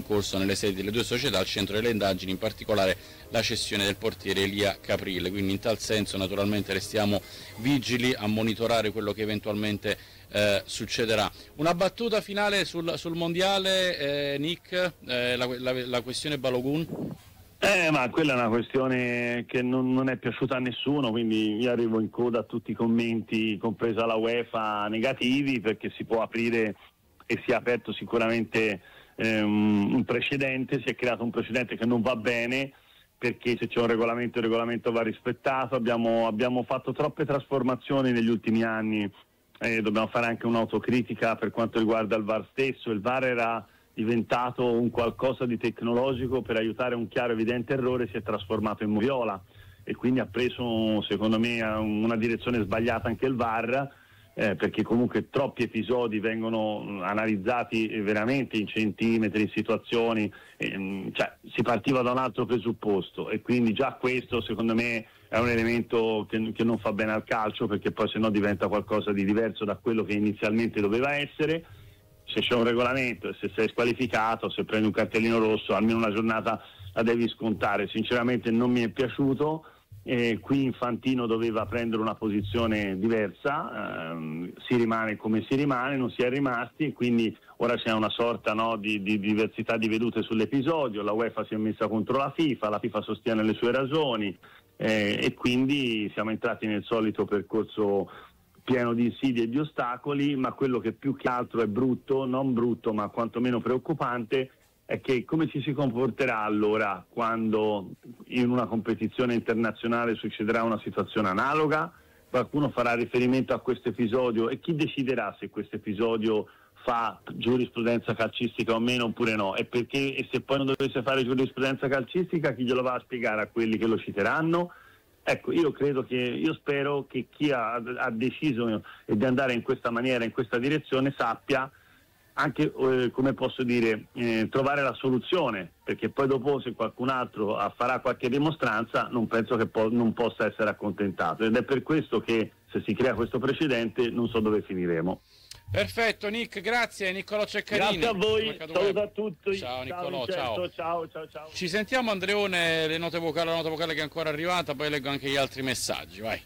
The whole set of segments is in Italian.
corso nelle sedi delle due società al centro delle indagini, in particolare la cessione del portiere Elia Caprile. Quindi in tal senso naturalmente restiamo vigili a monitorare quello che eventualmente succederà. Una battuta finale sul mondiale, Nick, la questione Balogun? Ma quella è una questione che non è piaciuta a nessuno, quindi io arrivo in coda a tutti i commenti, compresa la UEFA, negativi, perché si può aprire e si è aperto sicuramente un precedente, si è creato un precedente che non va bene, perché se c'è un regolamento, il regolamento va rispettato. Abbiamo fatto troppe trasformazioni negli ultimi anni, dobbiamo fare anche un'autocritica per quanto riguarda il VAR stesso. Il VAR era diventato un qualcosa di tecnologico per aiutare un chiaro evidente errore, si è trasformato in moviola e quindi ha preso secondo me una direzione sbagliata anche il VAR, perché comunque troppi episodi vengono analizzati veramente in centimetri, in situazioni, cioè si partiva da un altro presupposto, e quindi già questo secondo me è un elemento che non fa bene al calcio, perché poi sennò diventa qualcosa di diverso da quello che inizialmente doveva essere. Se c'è un regolamento e se sei squalificato, se prendi un cartellino rosso, almeno una giornata la devi scontare. Sinceramente non mi è piaciuto, qui Infantino doveva prendere una posizione diversa, si rimane come si rimane, non si è rimasti, e quindi ora c'è una sorta, no, di diversità di vedute sull'episodio. La UEFA si è messa contro la FIFA sostiene le sue ragioni, e quindi siamo entrati nel solito percorso pieno di insidie e di ostacoli. Ma quello che più che altro è brutto, non brutto ma quantomeno preoccupante, è che come ci si comporterà allora quando in una competizione internazionale succederà una situazione analoga. Qualcuno farà riferimento a questo episodio, e chi deciderà se questo episodio fa giurisprudenza calcistica o meno oppure no? E perché, e se poi non dovesse fare giurisprudenza calcistica, chi glielo va a spiegare a quelli che lo citeranno? Ecco, io spero che chi ha deciso di andare in questa maniera, in questa direzione, sappia anche, come posso dire, trovare la soluzione, perché poi dopo se qualcun altro farà qualche dimostranza non penso che non possa essere accontentato, ed è per questo che se si crea questo precedente non so dove finiremo. Perfetto Nick, grazie. Niccolò Ceccarini. Grazie a voi, saluto a tutti. Ciao Niccolò, Vincenzo, ciao. ciao. Ci sentiamo Andreone, la nota vocale che è ancora arrivata, poi leggo anche gli altri messaggi, vai.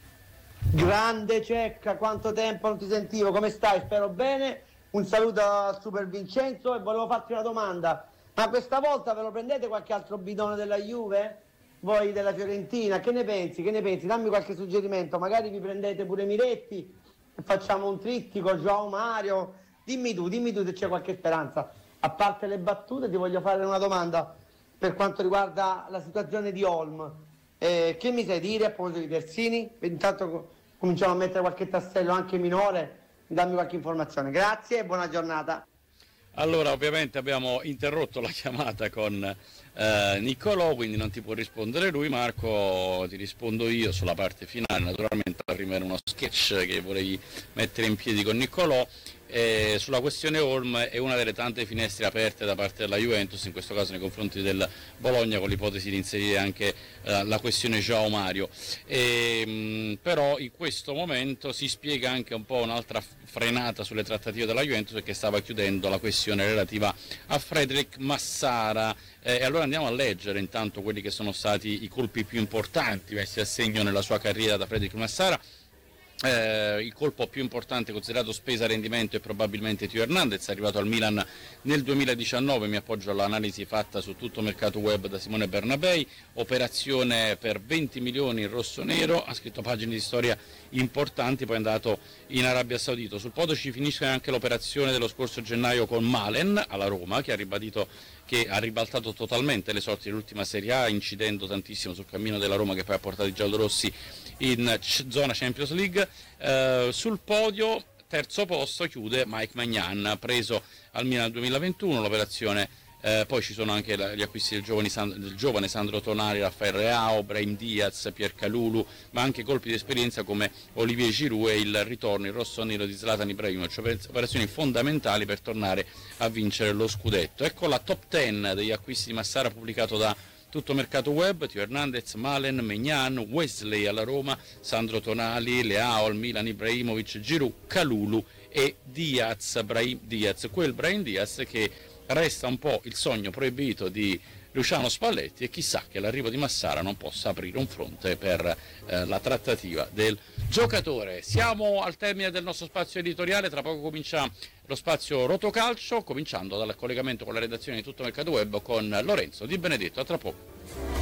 Grande Cecca, quanto tempo non ti sentivo, come stai? Spero bene. Un saluto al Super Vincenzo, e volevo farti una domanda: ma questa volta ve lo prendete qualche altro bidone della Juve? Voi della Fiorentina, che ne pensi? Dammi qualche suggerimento, magari vi prendete pure Miretti e facciamo un trittico, João Mario. Dimmi tu se c'è qualche speranza. A parte le battute, ti voglio fare una domanda per quanto riguarda la situazione di Olm. Che mi sai dire a proposito di Terzini? Intanto cominciamo a mettere qualche tassello anche minore, dammi qualche informazione. Grazie e buona giornata. Allora, ovviamente abbiamo interrotto la chiamata con Niccolò, quindi non ti può rispondere lui. Marco, ti rispondo io sulla parte finale. Naturalmente prima era uno sketch che volevi mettere in piedi con Niccolò. Sulla questione Olm è una delle tante finestre aperte da parte della Juventus, in questo caso nei confronti del Bologna, con l'ipotesi di inserire anche la questione João Mario. Però in questo momento si spiega anche un po' un'altra frenata sulle trattative della Juventus, perché stava chiudendo la questione relativa a Frederic Massara. E allora andiamo a leggere intanto quelli che sono stati i colpi più importanti messi a segno nella sua carriera da Frederic Massara. Il colpo più importante considerato spesa rendimento è probabilmente Teo Hernandez, arrivato al Milan nel 2019, mi appoggio all'analisi fatta su Tutto Mercato Web da Simone Bernabei, operazione per 20 milioni in rosso-nero, ha scritto pagine di storia importanti, poi è andato in Arabia Saudita. Sul podio ci finisce anche l'operazione dello scorso gennaio con Malen alla Roma, che ha ribaltato totalmente le sorti dell'ultima Serie A, incidendo tantissimo sul cammino della Roma, che poi ha portato i giallorossi in zona Champions League. Sul podio, terzo posto, chiude Mike Maignan, preso al Milan nel 2021, l'operazione. Poi ci sono anche gli acquisti del giovane Sandro Tonali, Rafael Leao, Brahim Diaz, Pierre Kalulu, ma anche colpi di esperienza come Olivier Giroud e il ritorno in rosso-nero di Zlatan Ibrahimovic, operazioni fondamentali per tornare a vincere lo scudetto. Ecco la top 10 degli acquisti di Massara pubblicato da Tutto Mercato Web: Teo Hernandez, Malen, Maignan, Wesley alla Roma, Sandro Tonali, Leao al Milan, Ibrahimovic, Giroud, Kalulu e Diaz, quel Brahim Diaz che resta un po' il sogno proibito di Luciano Spalletti, e chissà che l'arrivo di Massara non possa aprire un fronte per la trattativa del giocatore. Siamo al termine del nostro spazio editoriale, tra poco comincia lo spazio Rotocalcio, cominciando dal collegamento con la redazione di Tutto Mercato Web con Lorenzo Di Benedetto. A tra poco.